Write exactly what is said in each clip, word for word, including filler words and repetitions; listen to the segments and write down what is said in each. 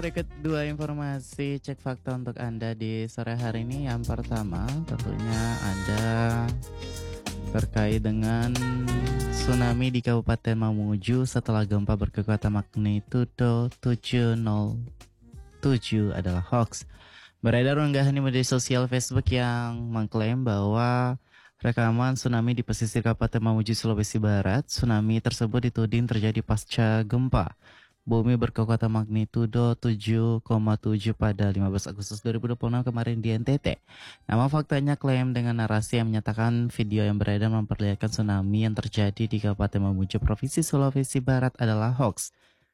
berikut dua informasi cek fakta untuk Anda di sore hari ini. Yang pertama tentunya ada terkait dengan tsunami di Kabupaten Mamuju setelah gempa berkekuatan magnitudo tujuh nol tujuh adalah hoax. Beredar unggahan di media sosial Facebook yang mengklaim bahwa rekaman tsunami di pesisir Kabupaten Mamuju, Sulawesi Barat. Tsunami tersebut dituding terjadi pasca gempa bumi berkekuatan magnitudo tujuh koma tujuh pada lima belas Agustus dua ribu dua puluh enam kemarin di N T T. Nama faktanya klaim dengan narasi yang menyatakan video yang beredar memperlihatkan tsunami yang terjadi di Kabupaten Mamuju, Provinsi Sulawesi Barat adalah hoax.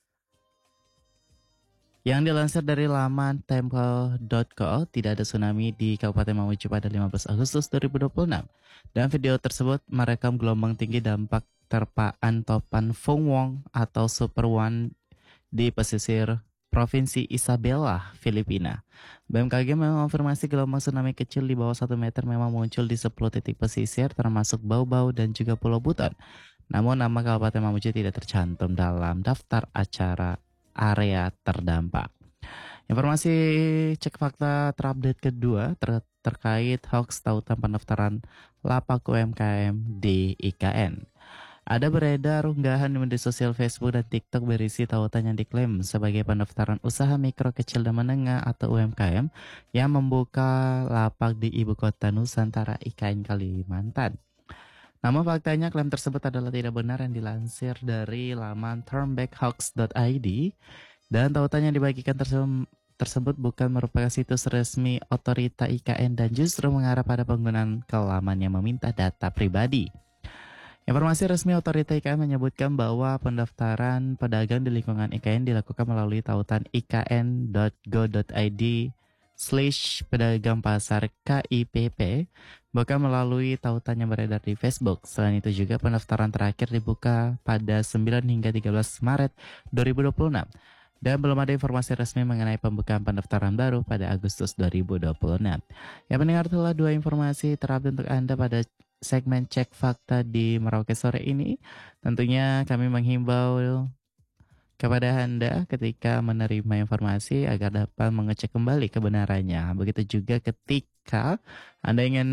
Yang dilansir dari laman tempo dot co, tidak ada tsunami di Kabupaten Mamuju pada lima belas Agustus dua ribu dua puluh enam. Dan video tersebut merekam gelombang tinggi dampak terpaan topan Phong Wong atau Super One di pesisir Provinsi Isabela, Filipina. B M K G mengonfirmasi gelombang tsunami kecil di bawah satu meter memang muncul di sepuluh titik pesisir termasuk Bau-Bau dan juga Pulau Buton. Namun nama Kabupaten Mamuju tidak tercantum dalam daftar acara area terdampak. Informasi cek fakta terupdate kedua ter terkait hoax tautan pendaftaran lapak U M K M di I K N. Ada beredar unggahan di media sosial Facebook dan TikTok berisi tautan yang diklaim sebagai pendaftaran usaha mikro kecil dan menengah atau U M K M yang membuka lapak di ibu kota Nusantara I K N Kalimantan. Namun faktanya klaim tersebut adalah tidak benar yang dilansir dari laman turnbackhoax dot I D dan tautan yang dibagikan tersebut, tersebut bukan merupakan situs resmi otorita I K N dan justru mengarah pada penggunaan kelaman yang meminta data pribadi. Informasi resmi otorita I K N menyebutkan bahwa pendaftaran pedagang di lingkungan I K N dilakukan melalui tautan I K N dot go dot I D slash pedagang pasar K I P P, bukan melalui tautan yang beredar di Facebook. Selain itu juga pendaftaran terakhir dibuka pada sembilan hingga tiga belas Maret dua ribu dua puluh enam. Dan belum ada informasi resmi mengenai pembukaan pendaftaran baru pada Agustus dua ribu dua puluh enam. Yang mendengar telah dua informasi terupdate untuk Anda pada segmen cek fakta di Merauke sore ini. Tentunya kami menghimbau kepada Anda ketika menerima informasi agar dapat mengecek kembali kebenarannya. Begitu juga ketika Anda ingin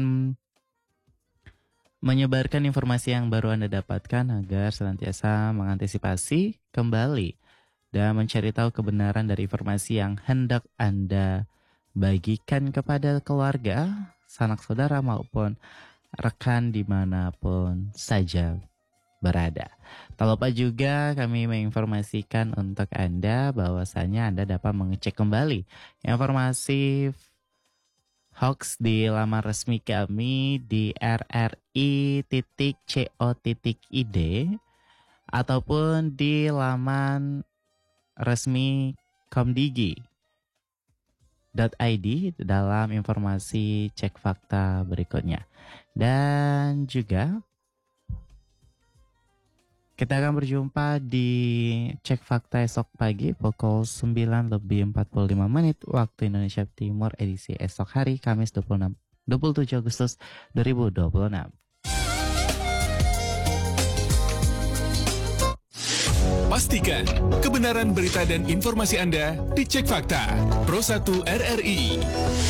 menyebarkan informasi yang baru Anda dapatkan agar senantiasa mengantisipasi kembali dan mencari tahu kebenaran dari informasi yang hendak Anda bagikan kepada keluarga, sanak saudara maupun rekan dimanapun saja berada. Tak lupa juga kami menginformasikan untuk Anda bahwasanya Anda dapat mengecek kembali informasi hoax di laman resmi kami di r r i titik co titik i d ataupun di laman resmi komdigi dot I D dalam informasi cek fakta berikutnya. Dan juga kita akan berjumpa di cek fakta esok pagi pukul sembilan lebih empat puluh lima menit waktu Indonesia Timur edisi esok hari Kamis dua puluh enam, dua puluh tujuh Agustus dua ribu dua puluh enam. Pastikan kebenaran berita dan informasi Anda dicek fakta. Pro satu R R I.